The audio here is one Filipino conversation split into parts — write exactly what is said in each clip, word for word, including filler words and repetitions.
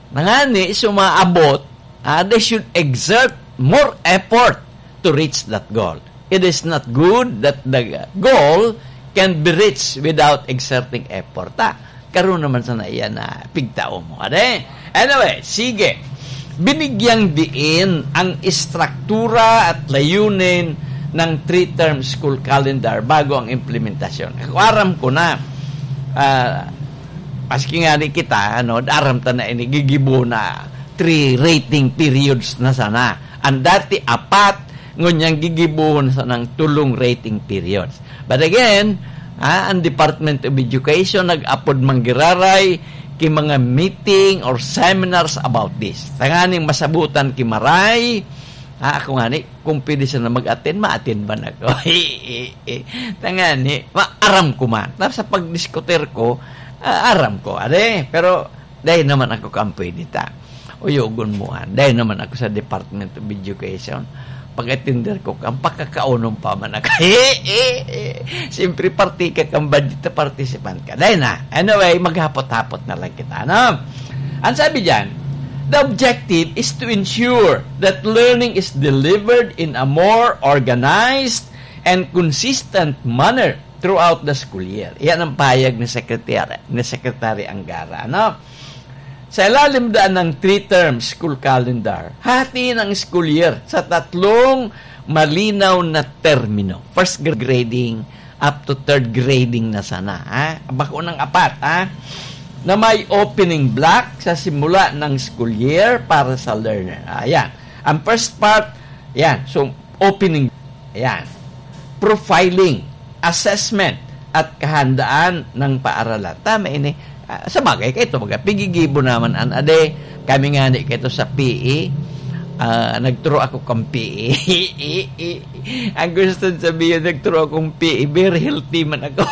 Nangani, sumaabot, uh, they should exert more effort to reach that goal. It is not good that the goal can be reached without exerting effort. Ah, karoon naman sana iyan na pigtao mo. Ade? Anyway, sige. Binigyang diin ang istruktura at layunin ng three-term school calendar bago ang implementasyon. Ako aram ko na, uh, paski nga ni kita, ano, aram ta na ini, gigibo na three rating periods na sana. Ang dati, apat, ngunyang gigibuhon sa ng tulong rating periods. But again, ah, ang Department of Education nag-apod manggiraray ki mga meeting or seminars about this. Tanganing masabutan ki maray, ah, ako nga ni, kung pwede siya na mag-attend, ma-attend ba na ko? Tangani, ma-aram ko man. Tapos sa pag-diskuter ko, ah, aram ko. Ade, pero dahil naman ako kampoy dita. Uyogon mo, dahil naman ako sa Department of Education. Pag-attender ko, ang pagkakaunong pa man ako. Siyempre, party ka kang budget na participant ka. Dahil na, anyway, maghapot-hapot na lang kita. No? Ang sabi dyan, the objective is to ensure that learning is delivered in a more organized and consistent manner throughout the school year. Yan ang payag ni Secretary, ni Secretary Angara. No? Sa ilalim daan ng three-term school calendar, hatiin ang school year sa tatlong malinaw na termino. First grading up to third grading na sana. Ha? Bako ng apat. Ha? Na may opening block sa simula ng school year para sa learner. Ayan. Ang first part, yan. So, opening. Ayan. Profiling, assessment, at kahandaan ng paaralan. Tama ini. Uh, sa bagay, kayo ito, mga pigigibo naman an ade, kami nga ni kayo sa P E, uh, nagturo ako kang P E. Ang gusto sabihin, nagturo akong P E, very healthy man ako.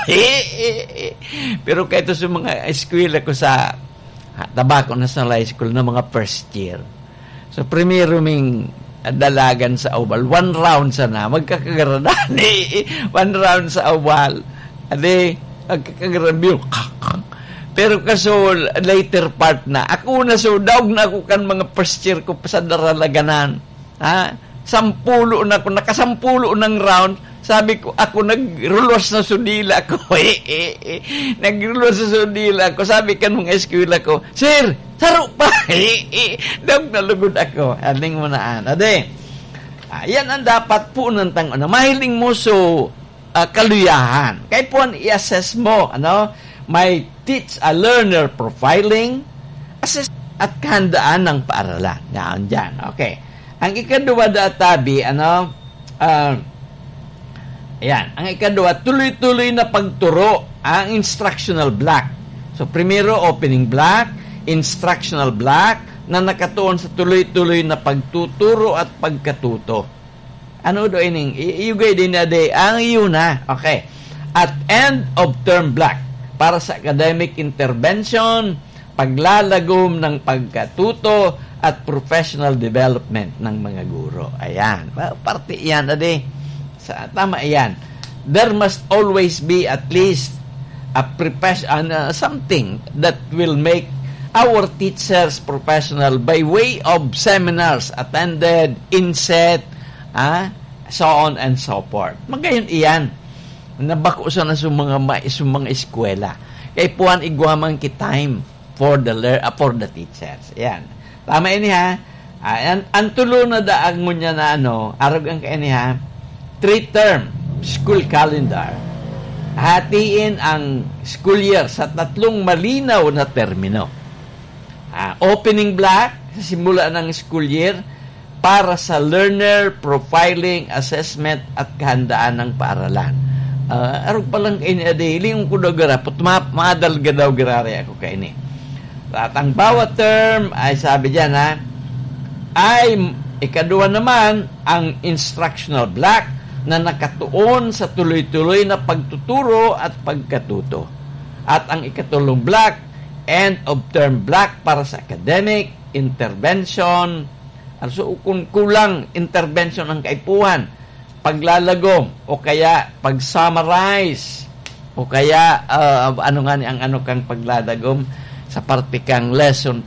Pero kayo sa mga eskwela ko sa Tabaco National High School na mga first year. So, primero ming dalagan sa awal, one round sana, magkakagarani, one round sa awal. Ade, magkakagarani, kakang. Pero kaso, later part na, ako na so, daog na ako kan mga first year ko sa daralaganan. Ha? Sampulo na ako, nakasampulo ng round, sabi ko, ako nagrulos na sudila ko. Eh, eh, eh. Nagrulos na sudila ko. Sabi ka nung eskwela ko, Sir, saro pa. Eh, eh. Daog na lugod ako. Aling mo na, ade. Ah, yan ang dapat po ng tango na mahiling mo so uh, kaluyahan. Kaya po i-assess mo, ano, may teach a learner profiling, assess at kahandaan ng paaralan. Yan, dyan. Okay. Ang ikadua databi, ano, uh, yan. Ang ikadua, tuloy-tuloy na pagturo ang instructional block. So, primero, opening block, instructional block, na nakatuon sa tuloy-tuloy na pagtuturo at pagkatuto. Ano do ining? Iugay din na day. Ang iyon na. Okay. At end of term block, para sa academic intervention, paglalagom ng pagkatuto, at professional development ng mga guro. Ayan. Parte yan, ade. Sa, tama yan. There must always be at least a profession, uh, something that will make our teachers professional by way of seminars attended, inset, ah, so on and so forth. Magayon iyan. Nabako sa na sa mga sa mga eskwela. Kay puan igwamang ki time for the lear, uh, for the teachers. Ayan. Tama ini ha. Ayan, ang tulo na daag mo niya na ano, arog ang kaini ha. Three term school calendar. Hatiin ang school year sa tatlong malinaw na termino. Uh, opening block sa simula ng school year para sa learner profiling, assessment at kahandaan ng paaralan. Uh, arog pa lang kaini ade, iling ko daw garapot, madal gadaw garari ako kaini. At ang bawat term ay sabi dyan ha, ay ikadua naman ang instructional block na nakatuon sa tuloy-tuloy na pagtuturo at pagkatuto. At ang ikatulong block, end of term block para sa academic intervention. Also, kung kulang intervention ng kaipuhan, paglalagom o kaya pag-summarize o kaya uh, ano nga ni ang ano kang paglalagom sa parte kang lesson